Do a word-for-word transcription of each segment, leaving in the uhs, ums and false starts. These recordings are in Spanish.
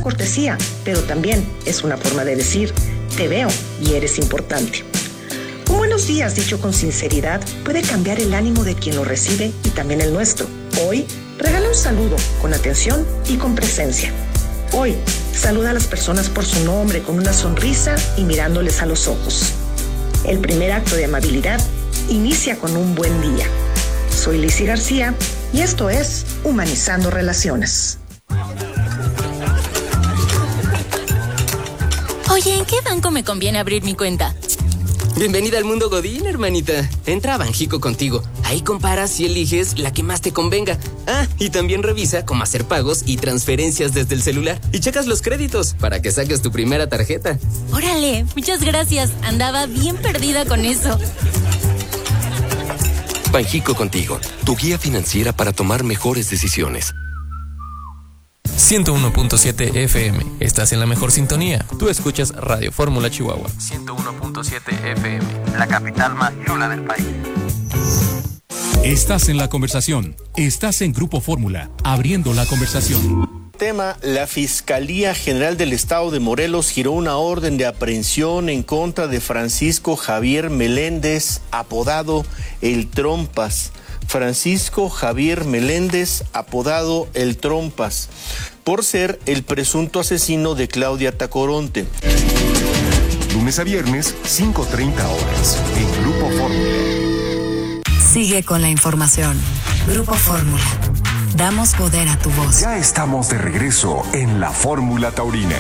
cortesía, pero también es una forma de decir, te veo y eres importante. Un buenos días dicho con sinceridad puede cambiar el ánimo de quien lo recibe y también el nuestro. Hoy, regala un saludo con atención y con presencia. Hoy, saluda a las personas por su nombre con una sonrisa y mirándoles a los ojos. El primer acto de amabilidad inicia con un buen día. Soy Lizzy García y esto es Humanizando Relaciones. Oye, ¿en qué banco me conviene abrir mi cuenta? Bienvenida al mundo Godín, hermanita. Entra a Banjico contigo. Ahí comparas y eliges la que más te convenga. Ah, y también revisa cómo hacer pagos y transferencias desde el celular. Y checas los créditos para que saques tu primera tarjeta. Órale, muchas gracias. Andaba bien perdida con eso. Banjico contigo, tu guía financiera para tomar mejores decisiones. ciento uno punto siete F M. Estás en la mejor sintonía. Tú escuchas Radio Fórmula Chihuahua. ciento uno punto siete F M. La capital más chula del país. Estás en la conversación. Estás en Grupo Fórmula, abriendo la conversación. Tema, la Fiscalía General del Estado de Morelos giró una orden de aprehensión en contra de Francisco Javier Meléndez, apodado El Trompas. Francisco Javier Meléndez, apodado El Trompas, por ser el presunto asesino de Claudia Tacoronte. Lunes a viernes, cinco treinta horas, en Grupo Fórmula. Sigue con la información. Grupo Fórmula. Damos poder a tu voz. Ya estamos de regreso en la Fórmula Taurina.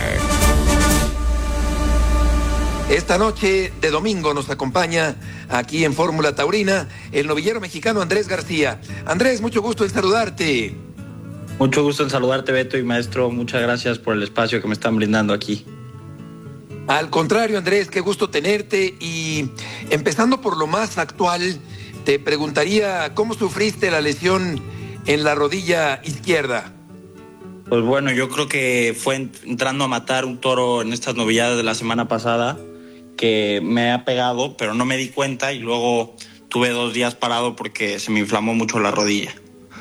Esta noche de domingo nos acompaña aquí en Fórmula Taurina el novillero mexicano Andrés García. Andrés, mucho gusto en saludarte. Mucho gusto en saludarte, Beto y maestro. Muchas gracias por el espacio que me están brindando aquí. Al contrario, Andrés, qué gusto tenerte. Y empezando por lo más actual, te preguntaría cómo sufriste la lesión en la rodilla izquierda. Pues bueno, yo creo que fue entrando a matar un toro en estas novilladas de la semana pasada que me ha pegado, pero no me di cuenta y luego tuve dos días parado porque se me inflamó mucho la rodilla.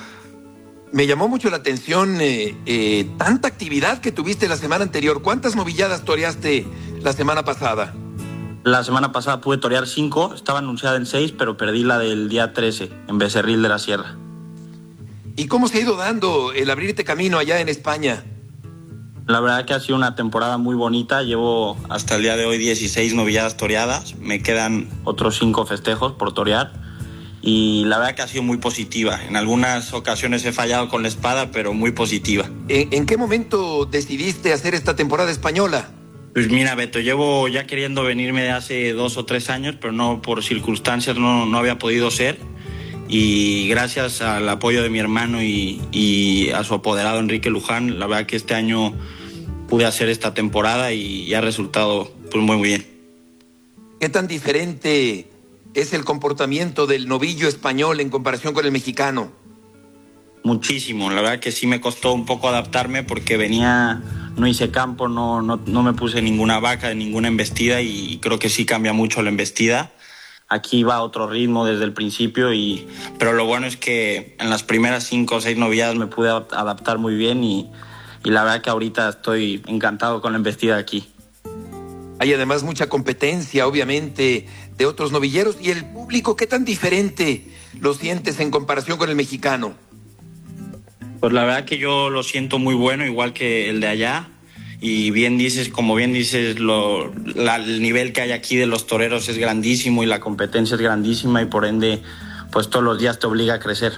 Me llamó mucho la atención eh, eh, tanta actividad que tuviste la semana anterior. ¿Cuántas novilladas toreaste la semana pasada? La semana pasada pude torear cinco, estaba anunciada en seis, pero perdí la del día trece en Becerril de la Sierra. ¿Y cómo se ha ido dando el abrirte camino allá en España? La verdad que ha sido una temporada muy bonita. Llevo hasta el día de hoy dieciséis novilladas toreadas. Me quedan otros cinco festejos por torear. Y la verdad que ha sido muy positiva. En algunas ocasiones he fallado con la espada, pero muy positiva. ¿En, en qué momento decidiste hacer esta temporada española? Pues mira, Beto, llevo ya queriendo venirme de hace dos o tres años, pero no por circunstancias no, no había podido ser. Y gracias al apoyo de mi hermano y, y a su apoderado Enrique Luján, la verdad que este año pude hacer esta temporada y, y ha resultado pues muy, muy bien. ¿Qué tan diferente es el comportamiento del novillo español en comparación con el mexicano? Muchísimo, la verdad que sí me costó un poco adaptarme porque venía, no hice campo, no, no, no me puse ninguna vaca, ninguna embestida y creo que sí cambia mucho la embestida. Aquí va otro ritmo desde el principio, y pero lo bueno es que en las primeras cinco o seis novilladas me pude adaptar muy bien y, y la verdad que ahorita estoy encantado con la embestida aquí. Hay además mucha competencia, obviamente, de otros novilleros. ¿Y el público qué tan diferente lo sientes en comparación con el mexicano? Pues la verdad que yo lo siento muy bueno, igual que el de allá. Y bien dices, como bien dices, lo, la, el nivel que hay aquí de los toreros es grandísimo y la competencia es grandísima y por ende, pues todos los días te obliga a crecer.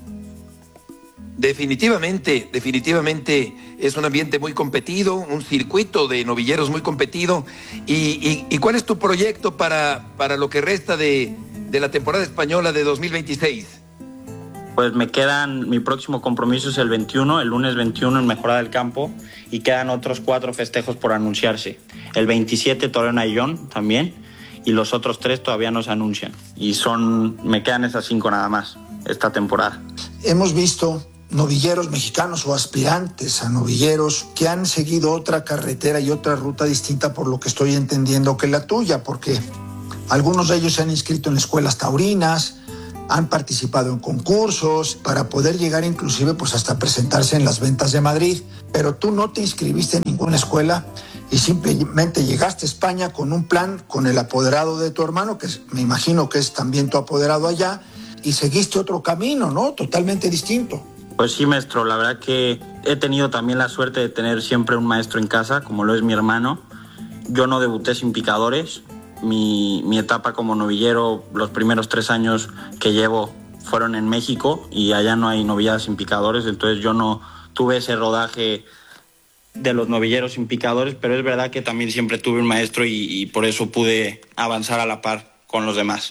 Definitivamente, definitivamente es un ambiente muy competido, un circuito de novilleros muy competido. ¿Y, y, y cuál es tu proyecto para, para lo que resta de, de la temporada española de dos mil veintiséis? Pues me quedan, mi próximo compromiso es el veintiuno, el lunes veintiuno en Mejorada del Campo, y quedan otros cuatro festejos por anunciarse. El veintisiete toreo en Ayllón también, y los otros tres todavía no se anuncian. Y son, me quedan esas cinco nada más esta temporada. Hemos visto novilleros mexicanos o aspirantes a novilleros que han seguido otra carretera y otra ruta distinta, por lo que estoy entendiendo, que la tuya, porque algunos de ellos se han inscrito en escuelas taurinas, han participado en concursos para poder llegar inclusive pues hasta presentarse en las ventas de Madrid, pero tú no te inscribiste en ninguna escuela y simplemente llegaste a España con un plan, con el apoderado de tu hermano, que me imagino que es también tu apoderado allá, y seguiste otro camino, ¿no? Totalmente distinto. Pues sí, maestro, la verdad que he tenido también la suerte de tener siempre un maestro en casa, como lo es mi hermano. Yo no debuté sin picadores. Mi, mi etapa como novillero, los primeros tres años que llevo fueron en México y allá no hay novilladas sin picadores, entonces yo no tuve ese rodaje de los novilleros sin picadores, pero es verdad que también siempre tuve un maestro y, y por eso pude avanzar a la par con los demás.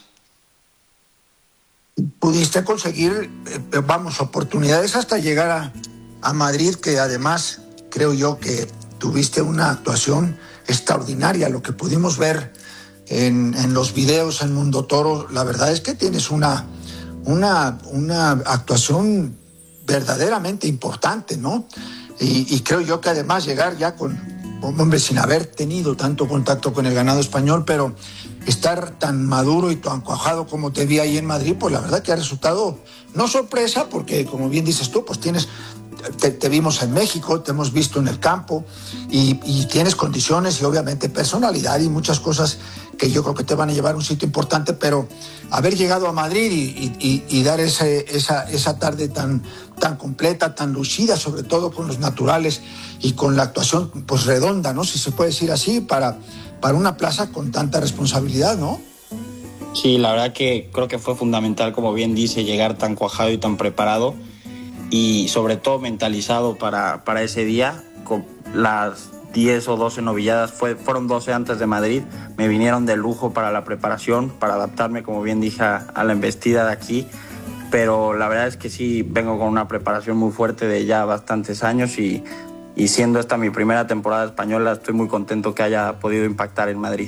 Pudiste conseguir, eh, vamos, oportunidades hasta llegar a, a Madrid, que además creo yo que tuviste una actuación extraordinaria, lo que pudimos ver en, en los videos en Mundo Toro. La verdad es que tienes una, una, una actuación verdaderamente importante, ¿no? Y, y creo yo que además llegar ya con, hombre, sin haber tenido tanto contacto con el ganado español, pero estar tan maduro y tan cuajado como te vi ahí en Madrid, pues la verdad que ha resultado, no sorpresa, porque como bien dices tú, pues tienes, te, te vimos en México, te hemos visto en el campo y, y tienes condiciones y obviamente personalidad y muchas cosas que yo creo que te van a llevar a un sitio importante, pero haber llegado a Madrid y, y, y dar ese, esa, esa tarde tan, tan completa, tan lucida, sobre todo con los naturales y con la actuación pues redonda, ¿no? Si se puede decir así, para, para una plaza con tanta responsabilidad, ¿no? Sí, la verdad que creo que fue fundamental, como bien dice, llegar tan cuajado y tan preparado y sobre todo mentalizado para, para ese día. Con las diez o doce novilladas, fue, fueron doce antes de Madrid, me vinieron de lujo para la preparación, para adaptarme, como bien dije, a, a la embestida de aquí, pero la verdad es que sí, vengo con una preparación muy fuerte de ya bastantes años y, y siendo esta mi primera temporada española, estoy muy contento que haya podido impactar en Madrid.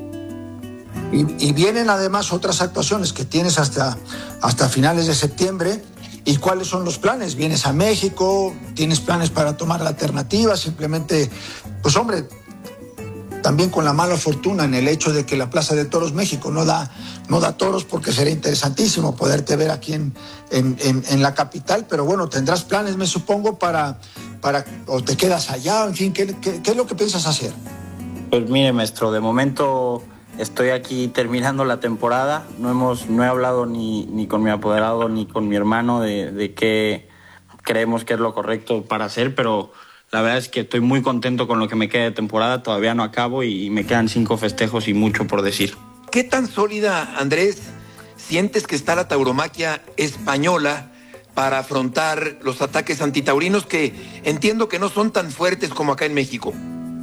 Y, y vienen además otras actuaciones que tienes hasta, hasta finales de septiembre. ¿Y cuáles son los planes? ¿Vienes a México? ¿Tienes planes para tomar la alternativa? Simplemente, pues hombre, también con la mala fortuna en el hecho de que la Plaza de Toros México no da, no da toros, porque sería interesantísimo poderte ver aquí en, en, en, en la capital, pero bueno, tendrás planes, me supongo, para, para o te quedas allá, en fin, ¿qué, qué, qué es lo que piensas hacer? Pues mire, maestro, de momento estoy aquí terminando la temporada, no hemos no he hablado ni, ni con mi apoderado ni con mi hermano de, de qué creemos que es lo correcto para hacer, pero la verdad es que estoy muy contento con lo que me queda de temporada, todavía no acabo y me quedan cinco festejos y mucho por decir. ¿Qué tan sólida, Andrés, sientes que está la tauromaquia española para afrontar los ataques antitaurinos que entiendo que no son tan fuertes como acá en México?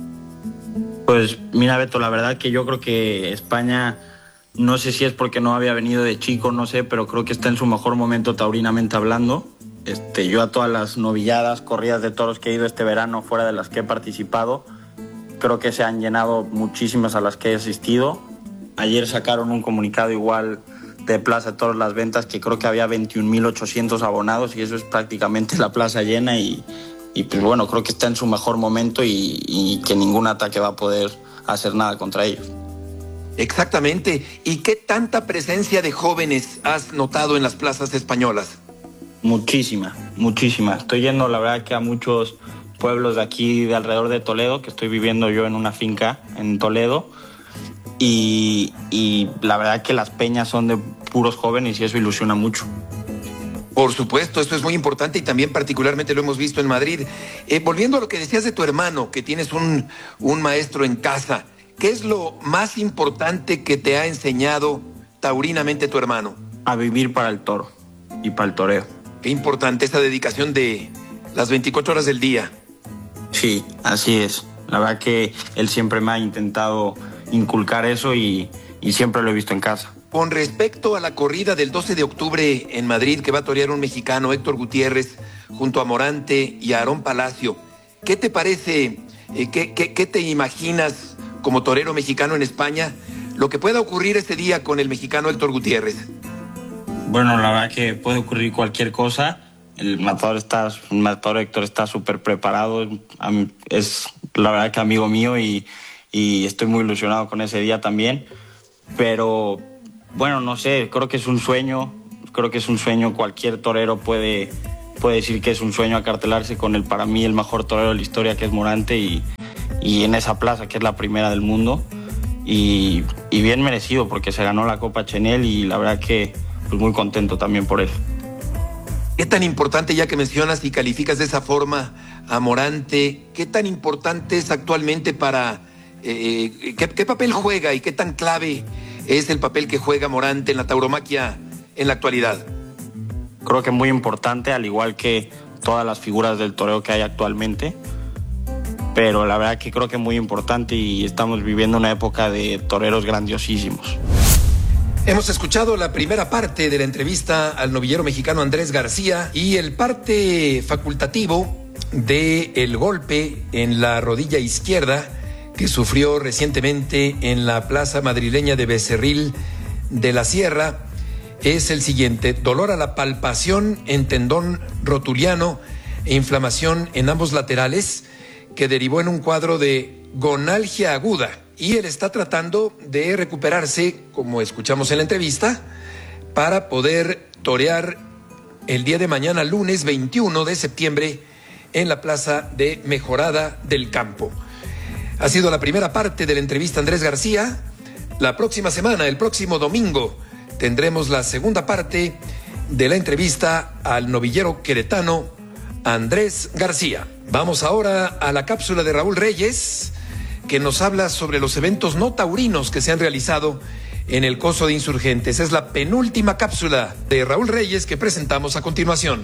Pues mira, Beto, la verdad que yo creo que España, no sé si es porque no había venido de chico, no sé, pero creo que está en su mejor momento taurinamente hablando. Este, yo a todas las novilladas, corridas de toros que he ido este verano, fuera de las que he participado, creo que se han llenado muchísimas a las que he asistido. Ayer sacaron un comunicado igual de Plaza de Toros Las Ventas, que creo que había veintiún mil ochocientos abonados y eso es prácticamente la plaza llena y... Y pues bueno, creo que está en su mejor momento y, y que ningún ataque va a poder hacer nada contra ellos. Exactamente. ¿Y qué tanta presencia de jóvenes has notado en las plazas españolas? Muchísima, muchísima. Estoy yendo, la verdad, que a muchos pueblos de aquí, de alrededor de Toledo, que estoy viviendo yo en una finca en Toledo. Y, y la verdad que las peñas son de puros jóvenes y eso ilusiona mucho. Por supuesto, esto es muy importante y también particularmente lo hemos visto en Madrid. Eh, volviendo a lo que decías de tu hermano, que tienes un, un maestro en casa, ¿qué es lo más importante que te ha enseñado taurinamente tu hermano? A vivir para el toro y para el toreo. Qué importante esa dedicación de las veinticuatro horas del día. Sí, así es. La verdad que él siempre me ha intentado inculcar eso y, y siempre lo he visto en casa. Con respecto a la corrida del doce de octubre en Madrid, que va a torear un mexicano, Héctor Gutiérrez, junto a Morante y a Aarón Palacio, ¿qué te parece, eh, qué, qué, qué te imaginas como torero mexicano en España, lo que pueda ocurrir ese día con el mexicano Héctor Gutiérrez? Bueno, la verdad que puede ocurrir cualquier cosa. El matador, está, el matador Héctor está súper preparado, es la verdad que amigo mío y, y estoy muy ilusionado con ese día también, pero... Bueno, no sé, creo que es un sueño, creo que es un sueño, cualquier torero puede, puede decir que es un sueño acartelarse con el, para mí, el mejor torero de la historia, que es Morante, y, y en esa plaza, que es la primera del mundo, y, y bien merecido, porque se ganó la Copa Chenel, y la verdad que pues muy contento también por él. ¿Qué tan importante, ya que mencionas y calificas de esa forma a Morante, qué tan importante es actualmente para, eh, qué, qué papel juega y qué tan clave es el papel que juega Morante en la tauromaquia en la actualidad? Creo que muy importante, al igual que todas las figuras del toreo que hay actualmente, pero la verdad que creo que muy importante, y estamos viviendo una época de toreros grandiosísimos. Hemos escuchado la primera parte de la entrevista al novillero mexicano Andrés García y el parte facultativo del golpe en la rodilla izquierda que sufrió recientemente en la plaza madrileña de Becerril de la Sierra es el siguiente: dolor a la palpación en tendón rotuliano e inflamación en ambos laterales, que derivó en un cuadro de gonalgia aguda, y él está tratando de recuperarse, como escuchamos en la entrevista, para poder torear el día de mañana, lunes veintiuno de septiembre, en la plaza de Mejorada del Campo. Ha sido la primera parte de la entrevista a Andrés García. La próxima semana, el próximo domingo, tendremos la segunda parte de la entrevista al novillero queretano Andrés García. Vamos ahora a la cápsula de Raúl Reyes, que nos habla sobre los eventos no taurinos que se han realizado en el Coso de Insurgentes. Es la penúltima cápsula de Raúl Reyes que presentamos a continuación.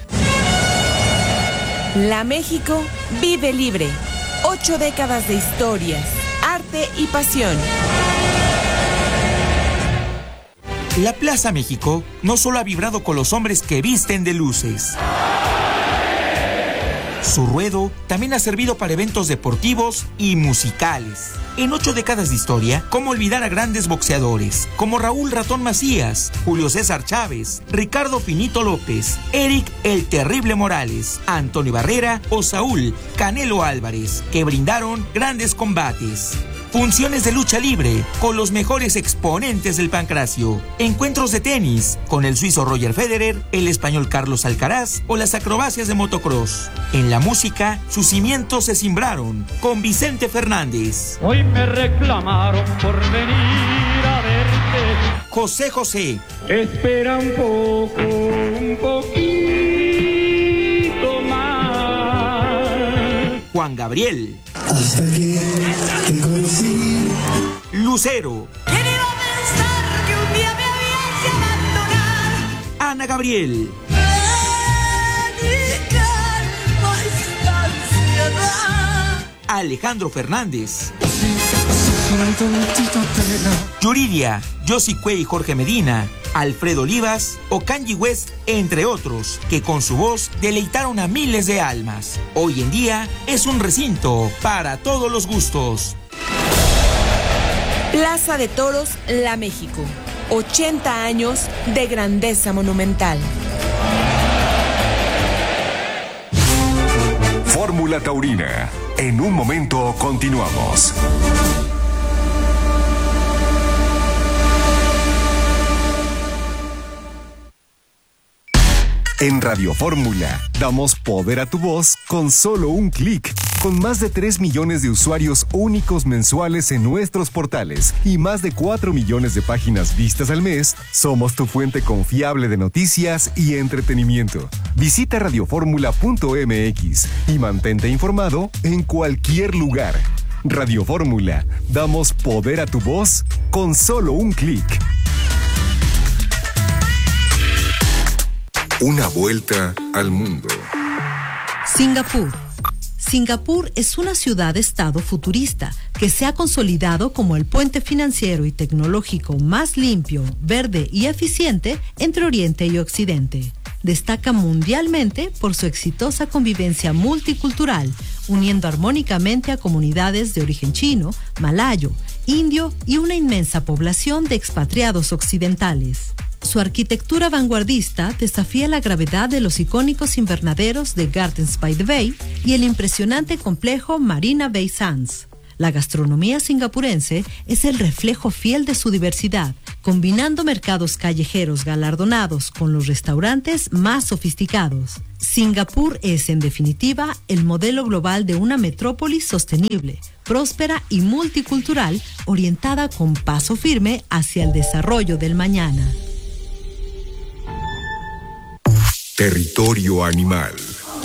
La México vive libre. Ocho décadas de historias, arte y pasión. La Plaza México no solo ha vibrado con los hombres que visten de luces. Su ruedo también ha servido para eventos deportivos y musicales. En ocho décadas de historia, ¿cómo olvidar a grandes boxeadores como Raúl Ratón Macías, Julio César Chávez, Ricardo Finito López, Eric El Terrible Morales, Antonio Barrera o Saúl Canelo Álvarez, que brindaron grandes combates? Funciones de lucha libre con los mejores exponentes del pancracio. Encuentros de tenis con el suizo Roger Federer, el español Carlos Alcaraz o las acrobacias de motocross. En la música, sus cimientos se simbraron con Vicente Fernández. Hoy me reclamaron por venir a verte. José José. Espera un poco, un poquito más. Juan Gabriel. Hasta que te conocí. Lucero. ¿Quién iba a pensar que un día me habías de abandonar? Ana Gabriel. Alejandro Fernández. Yuridia, Yossi Cue y Jorge Medina, Alfredo Olivas o Kanye West, entre otros, que con su voz deleitaron a miles de almas. Hoy en día es un recinto para todos los gustos. Plaza de Toros, La México. ochenta años de grandeza monumental. Fórmula Taurina. En un momento continuamos. En Radio Fórmula, damos poder a tu voz con solo un clic. Con más de tres millones de usuarios únicos mensuales en nuestros portales y más de cuatro millones de páginas vistas al mes, somos tu fuente confiable de noticias y entretenimiento. Visita radioformula punto m x y mantente informado en cualquier lugar. Radio Fórmula, damos poder a tu voz con solo un clic. Una vuelta al mundo. Singapur. Singapur es una ciudad-estado futurista que se ha consolidado como el puente financiero y tecnológico más limpio, verde y eficiente entre Oriente y Occidente. Destaca mundialmente por su exitosa convivencia multicultural, uniendo armónicamente a comunidades de origen chino, malayo, indio y una inmensa población de expatriados occidentales. Su arquitectura vanguardista desafía la gravedad de los icónicos invernaderos de Gardens by the Bay y el impresionante complejo Marina Bay Sands. La gastronomía singapurense es el reflejo fiel de su diversidad, combinando mercados callejeros galardonados con los restaurantes más sofisticados. Singapur es, en definitiva, el modelo global de una metrópolis sostenible, próspera y multicultural, orientada con paso firme hacia el desarrollo del mañana. Territorio animal.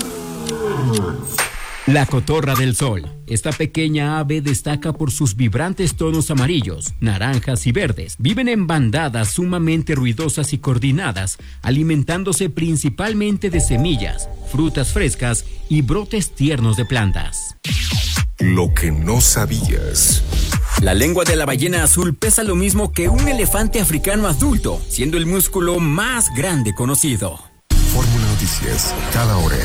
La cotorra del sol. Esta pequeña ave destaca por sus vibrantes tonos amarillos, naranjas y verdes. Viven en bandadas sumamente ruidosas y coordinadas, alimentándose principalmente de semillas, frutas frescas y brotes tiernos de plantas. Lo que no sabías. La lengua de la ballena azul pesa lo mismo que un elefante africano adulto, siendo el músculo más grande conocido. Fórmula Noticias, cada hora.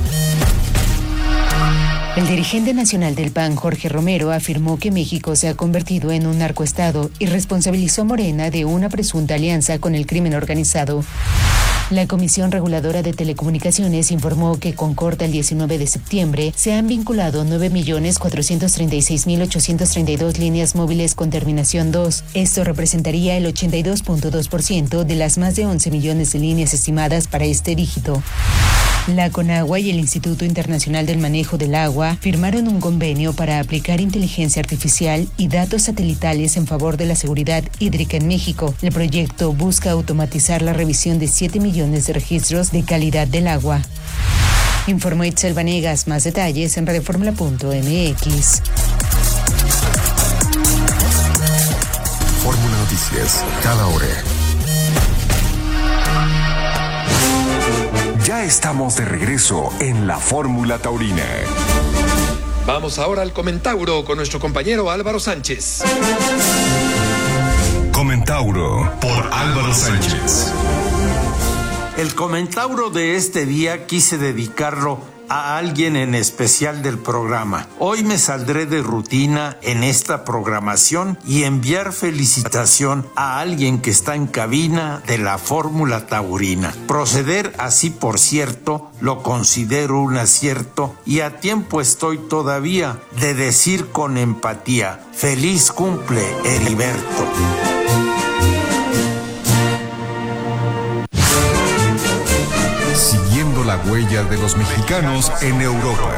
El dirigente nacional del P A N, Jorge Romero, afirmó que México se ha convertido en un narcoestado y responsabilizó a Morena de una presunta alianza con el crimen organizado. La Comisión Reguladora de Telecomunicaciones informó que con corte el diecinueve de septiembre se han vinculado nueve millones cuatrocientos treinta y seis mil ochocientos treinta y dos líneas móviles con terminación dos. Esto representaría el ochenta y dos punto dos por ciento de las más de once millones de líneas estimadas para este dígito. La CONAGUA y el Instituto Internacional del Manejo del Agua firmaron un convenio para aplicar inteligencia artificial y datos satelitales en favor de la seguridad hídrica en México. El proyecto busca automatizar la revisión de siete millones de registros de calidad del agua. Informó Itzel Vanegas. Más detalles en radioformula punto m x. Fórmula Noticias, cada hora. Ya estamos de regreso en la Fórmula Taurina. Vamos ahora al Comentauro con nuestro compañero Álvaro Sánchez. Comentauro por Álvaro Sánchez. El Comentauro de este día quise dedicarlo a alguien en especial del programa. Hoy me saldré de rutina en esta programación y enviar felicitación a alguien que está en cabina de la Fórmula Taurina. Proceder así, por cierto, lo considero un acierto y a tiempo estoy todavía de decir con empatía: feliz cumple, Heriberto. Siguiendo la huella de los mexicanos en Europa.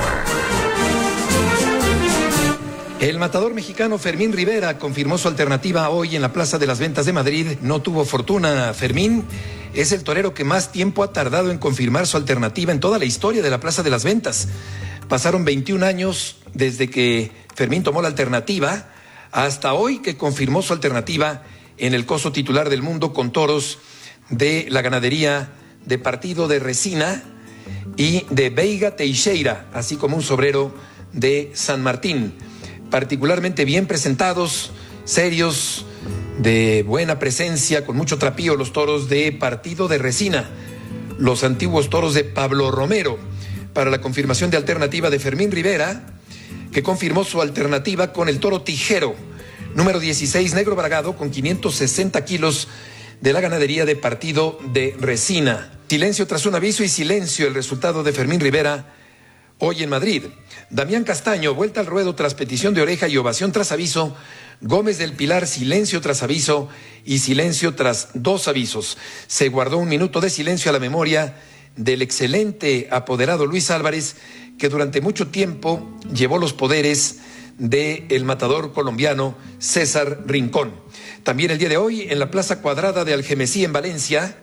El matador mexicano Fermín Rivera confirmó su alternativa hoy en la Plaza de las Ventas de Madrid. No tuvo fortuna. Fermín es el torero que más tiempo ha tardado en confirmar su alternativa en toda la historia de la Plaza de las Ventas. Pasaron veintiún años desde que Fermín tomó la alternativa hasta hoy que confirmó su alternativa en el coso titular del mundo con toros de la ganadería de Partido de Resina y de Veiga Teixeira, así como un sobrero de San Martín. Particularmente bien presentados, serios, de buena presencia, con mucho trapío, los toros de Partido de Resina, los antiguos toros de Pablo Romero, para la confirmación de alternativa de Fermín Rivera, que confirmó su alternativa con el toro Tijero, número dieciséis, negro bragado, con quinientos sesenta kilos, de la ganadería de Partido de Resina. Silencio tras un aviso y silencio el resultado de Fermín Rivera hoy en Madrid. Damián Castaño, vuelta al ruedo tras petición de oreja y ovación tras aviso. Gómez del Pilar, silencio tras aviso y silencio tras dos avisos. Se guardó un minuto de silencio a la memoria del excelente apoderado Luis Álvarez, que durante mucho tiempo llevó los poderes del matador colombiano César Rincón. También el día de hoy, en la Plaza Cuadrada de Algemesí, en Valencia,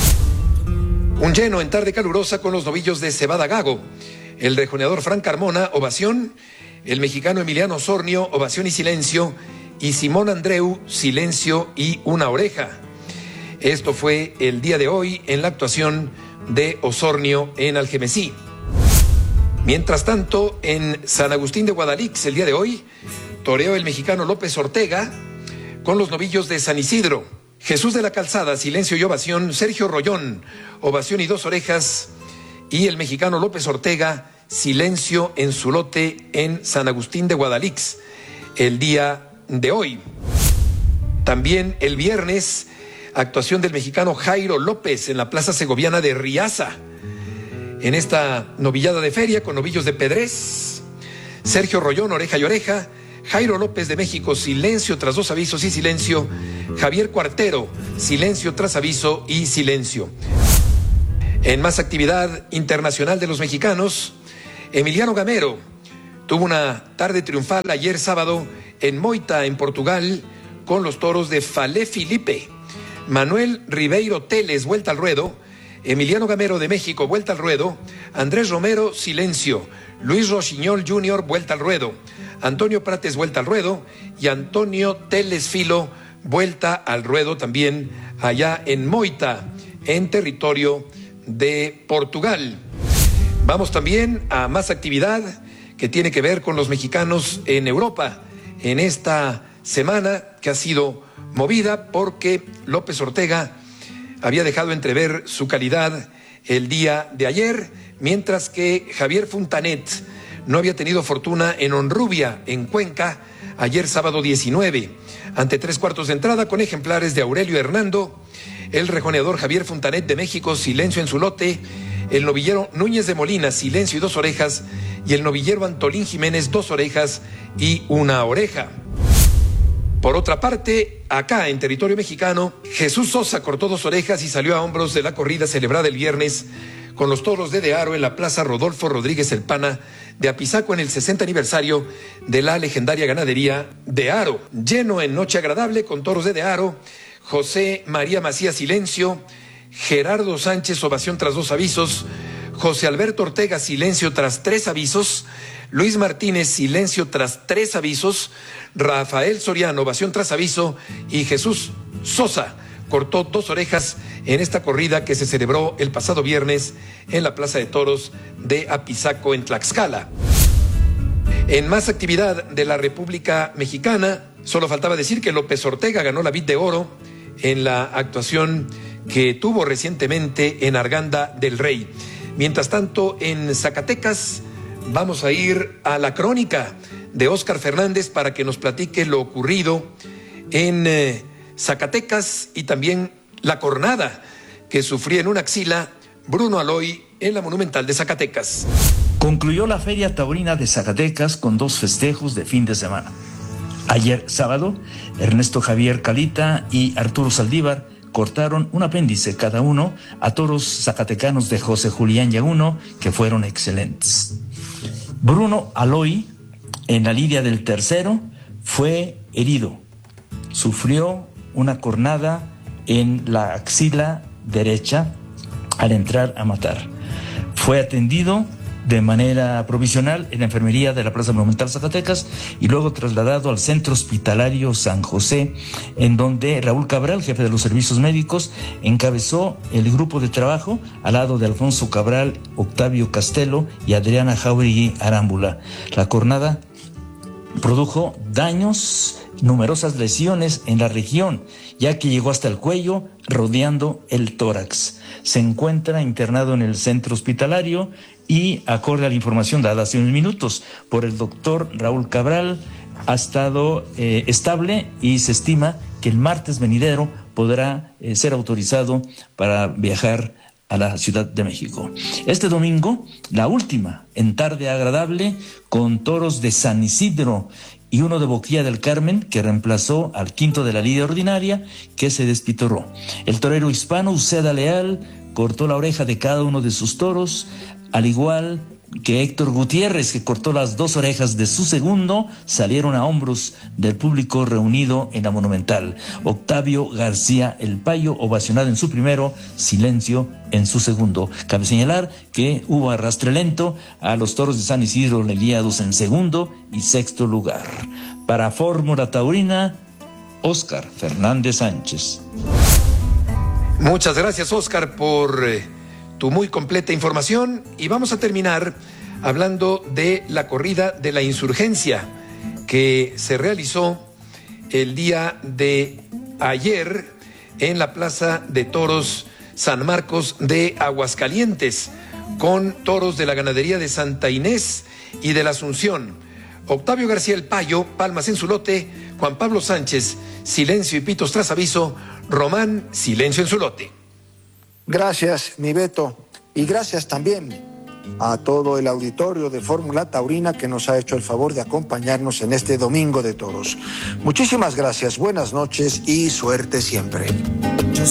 un lleno en tarde calurosa con los novillos de Cebada Gago. El rejoneador Frank Carmona, ovación. El mexicano Emiliano Osornio, ovación y silencio. Y Simón Andreu, silencio y una oreja. Esto fue el día de hoy en la actuación de Osornio en Algemesí. Mientras tanto, en San Agustín de Guadalix, el día de hoy, toreó el mexicano López Ortega con los novillos de San Isidro. Jesús de la Calzada, silencio y ovación. Sergio Rollón, ovación y dos orejas. Y el mexicano López Ortega, silencio en su lote en San Agustín de Guadalix, el día de hoy. También el viernes, actuación del mexicano Jairo López en la Plaza Segoviana de Riaza. En esta novillada de feria con novillos de Pedrés, Sergio Rollón, oreja y oreja. Jairo López de México, silencio tras dos avisos y silencio. Javier Cuartero, silencio tras aviso y silencio. En más actividad internacional de los mexicanos, Emiliano Gamero tuvo una tarde triunfal ayer sábado en Moita, en Portugal, con los toros de Falé Filipe. Manuel Ribeiro Teles, vuelta al ruedo. Emiliano Gamero de México, vuelta al ruedo. Andrés Romero, silencio. Luis Rochiñol junior, vuelta al ruedo. Antonio Prates, vuelta al ruedo. Y Antonio Teles Filo, vuelta al ruedo también allá en Moita, en territorio de Portugal. Vamos también a más actividad que tiene que ver con los mexicanos en Europa en esta semana que ha sido movida porque López Ortega había dejado entrever su calidad el día de ayer, mientras que Javier Fontanet no había tenido fortuna en Honrubia, en Cuenca, ayer sábado diecinueve, ante tres cuartos de entrada con ejemplares de Aurelio Hernando, el rejoneador Javier Fontanet de México, silencio en su lote, el novillero Núñez de Molina, silencio y dos orejas, y el novillero Antolín Jiménez, dos orejas y una oreja. Por otra parte, acá en territorio mexicano, Jesús Sosa cortó dos orejas y salió a hombros de la corrida celebrada el viernes con los toros de De Haro en la Plaza Rodolfo Rodríguez El Pana de Apizaco en el sesenta aniversario de la legendaria ganadería De Haro. Lleno en noche agradable con toros de De Haro, José María Macías, silencio. Gerardo Sánchez, ovación tras dos avisos. José Alberto Ortega, silencio tras tres avisos. Luis Martínez, silencio tras tres avisos. Rafael Soriano, ovación tras aviso. Y Jesús Sosa cortó dos orejas en esta corrida que se celebró el pasado viernes en la Plaza de Toros de Apizaco, en Tlaxcala. En más actividad de la República Mexicana, solo faltaba decir que López Ortega ganó la Vid de Oro en la actuación que tuvo recientemente en Arganda del Rey. Mientras tanto, en Zacatecas vamos a ir a la crónica de Óscar Fernández para que nos platique lo ocurrido en eh, Zacatecas y también la cornada que sufrió en una axila Bruno Aloy en la Monumental de Zacatecas. Concluyó la Feria Taurina de Zacatecas con dos festejos de fin de semana. Ayer sábado, Ernesto Javier Calita y Arturo Saldívar cortaron un apéndice cada uno a toros zacatecanos de José Julián Yaguno, que fueron excelentes. Bruno Aloy, en la lidia del tercero, fue herido. Sufrió una cornada en la axila derecha al entrar a matar. Fue atendido de manera provisional en la enfermería de la Plaza Monumental Zacatecas y luego trasladado al Centro Hospitalario San José, en donde Raúl Cabral, jefe de los servicios médicos, encabezó el grupo de trabajo al lado de Alfonso Cabral, Octavio Castelo y Adriana Jauregui Arámbula. La cornada produjo daños, numerosas lesiones en la región, ya que llegó hasta el cuello, rodeando el tórax. Se encuentra internado en el centro hospitalario y, acorde a la información dada hace unos minutos por el doctor Raúl Cabral, ha estado eh, estable y se estima que el martes venidero podrá eh, ser autorizado para viajar a la Ciudad de México. Este domingo, la última en tarde agradable con toros de San Isidro y uno de Boquilla del Carmen, que reemplazó al quinto de la lidia ordinaria, que se despitorró. El torero hispano Uceda Leal cortó la oreja de cada uno de sus toros, al igual que Héctor Gutiérrez, que cortó las dos orejas de su segundo. Salieron a hombros del público reunido en la Monumental. Octavio García El Payo, ovacionado en su primero, silencio en su segundo. Cabe señalar que hubo arrastre lento a los toros de San Isidro, lidiados en segundo y sexto lugar. Para Fórmula Taurina, Óscar Fernández Sánchez. Muchas gracias, Óscar, por eh, tu muy completa información. Y vamos a terminar hablando de la corrida de la insurgencia que se realizó el día de ayer en la Plaza de Toros San Marcos de Aguascalientes, con toros de la ganadería de Santa Inés y de la Asunción. Octavio García El Payo, palmas en su lote. Juan Pablo Sánchez, silencio y pitos tras aviso. Román, silencio en su lote. Gracias, mi Beto, y gracias también a todo el auditorio de Fórmula Taurina que nos ha hecho el favor de acompañarnos en este Domingo de Toros. Muchísimas gracias, buenas noches y suerte siempre.